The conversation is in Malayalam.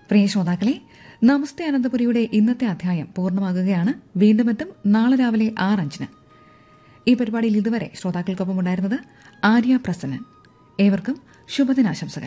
പ്രിയ ശ്രോതാക്കളെ, നമസ്തേ അനന്തപുരിയുടെ ഇന്നത്തെ അധ്യായം പൂർണ്ണമാകുകയാണ്. വീണ്ടും എത്തും നാളെ രാവിലെ 6:05. ഈ പരിപാടിയിൽ ഇതുവരെ ശ്രോതാക്കൾക്കൊപ്പം ഉണ്ടായിരുന്നത് ആര്യ പ്രസന്നൻ. ഏവർക്കും ശുഭദിനാശംസകൾ.